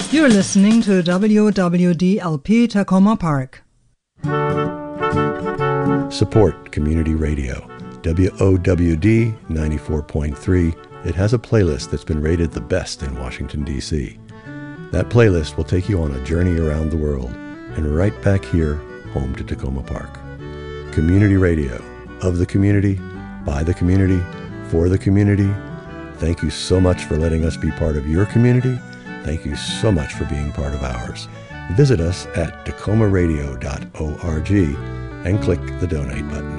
You're listening to WWDLP Tacoma Park. Support community radio. WOWD 94.3. It has a playlist that's been rated the best in Washington, D.C. That playlist will take you on a journey around the world and right back here, home to Tacoma Park. Community radio, of the community, by the community, for the community. Thank you so much for letting us be part of your community. Thank you so much for being part of ours. Visit us at tacomaradio.org and click the donate button.